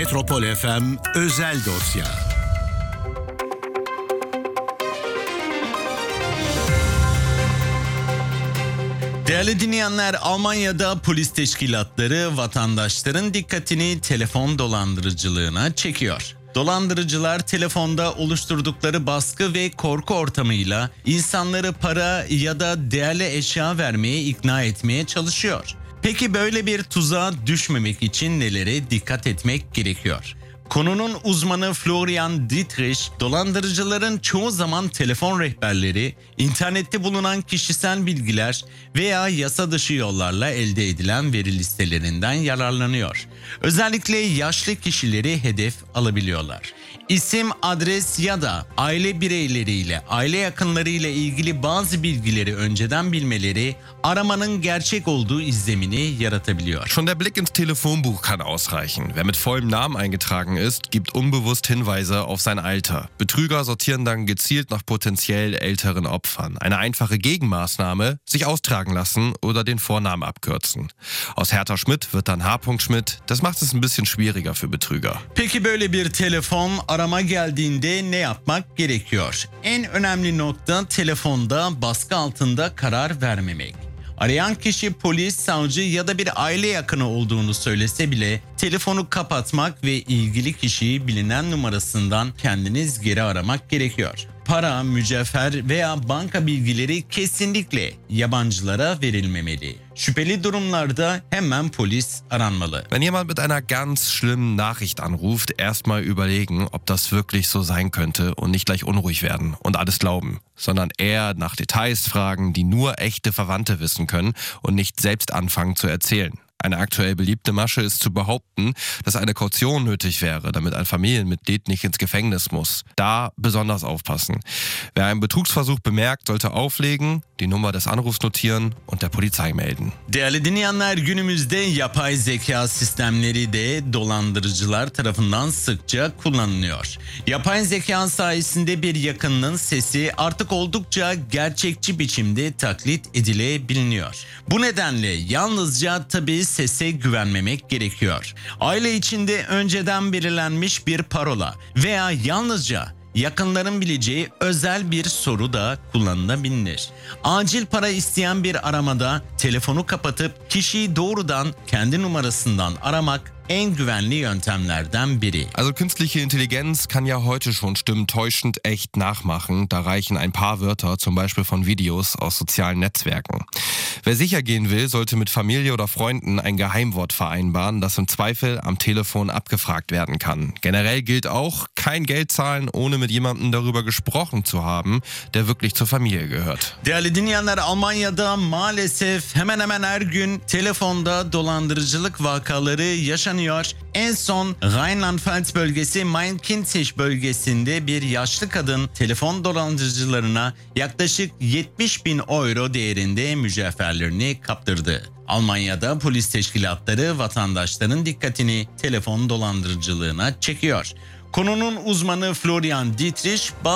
Metropol FM Özel Dosya. Değerli dinleyenler, Almanya'da polis teşkilatları vatandaşların dikkatini telefon dolandırıcılığına çekiyor. Dolandırıcılar telefonda oluşturdukları baskı ve korku ortamıyla insanları para ya da değerli eşya vermeye ikna etmeye çalışıyor. Peki böyle bir tuzağa düşmemek için nelere dikkat etmek gerekiyor? Konunun uzmanı Florian Dietrich, dolandırıcıların çoğu zaman telefon rehberleri, internette bulunan kişisel bilgiler veya yasa dışı yollarla elde edilen veri listelerinden yararlanıyor. Özellikle yaşlı kişileri hedef alabiliyorlar. İsim, adres ya da aile bireyleriyle, aile yakınlarıyla ilgili bazı bilgileri önceden bilmeleri aramanın gerçek olduğu izlenimini yaratabiliyor. Schon der Blick ins Telefonbuch kann ausreichen. Wer mit vollem Namen eingetragen ist, gibt unbewusst Hinweise auf sein Alter. Betrüger sortieren dann gezielt nach potenziell älteren Opfern. Eine einfache Gegenmaßnahme, sich austragen lassen oder den Vornamen abkürzen. Aus Hertha Schmidt wird dann H. Schmidt. Das macht es ein bisschen schwieriger für Betrüger. Peki böyle bir telefon arama geldiğinde ne yapmak gerekiyor? En önemli nokta telefonda baskı altında karar vermemek. Arayan kişi polis, savcı ya da bir aile yakını olduğunu söylese bile telefonu kapatmak ve ilgili kişiyi bilinen numarasından kendiniz geri aramak gerekiyor. Para, mücevher veya banka bilgileri kesinlikle yabancılara verilmemeli. Şüpheli durumlarda hemen polis aranmalı. Wenn jemand mit einer ganz schlimmen Nachricht anruft, erstmal überlegen, ob das wirklich so sein könnte und nicht gleich unruhig werden und alles glauben, sondern eher nach Details fragen, die nur echte Verwandte wissen können und nicht selbst anfangen zu erzählen. Eine aktuell beliebte Masche ist zu behaupten, dass eine Kaution nötig wäre, damit ein Familienmitglied nicht ins Gefängnis muss. Da besonders aufpassen. Wer einen Betrugsversuch bemerkt, sollte auflegen, die Nummer des Anrufs notieren und der Polizei melden. Değerli dinleyenler, günümüzde yapay zeka sistemleri de dolandırıcılar tarafından sıkça kullanılıyor. Yapay zeka sayesinde bir yakınının sesi artık oldukça gerçekçi biçimde taklit edilebiliyor. Bu nedenle yalnızca tabii sese güvenmemek gerekiyor. Aile içinde önceden belirlenmiş bir parola veya yalnızca yakınların bileceği özel bir soru da kullanılabilir. Acil para isteyen bir aramada telefonu kapatıp kişiyi doğrudan kendi numarasından aramak en güvenli yöntemlerden biri. Also künstliche Intelligenz kann ja heute schon Stimmen täuschend echt nachmachen. Da reichen ein paar Wörter, zum Beispiel von Videos aus sozialen Netzwerken. Wer sicher gehen will, sollte mit Familie oder Freunden ein Geheimwort vereinbaren, das im Zweifel am Telefon abgefragt werden kann. Generell gilt auch, kein Geld zahlen, ohne mit jemandem darüber gesprochen zu haben, der wirklich zur Familie gehört. Değerli dinleyenler, Almanya'da maalesef hemen hemen her gün telefonda dolandırıcılık vakaları yaşanıyor. En son Rheinland-Pfalz bölgesi Main-Kinzig bölgesinde bir yaşlı kadın telefon dolandırıcılarına yaklaşık 70.000 euro değerinde mücevherlerini kaptırdı. Almanya'da polis teşkilatları vatandaşların dikkatini telefon dolandırıcılığına çekiyor. Konunun uzmanı Florian Dietrich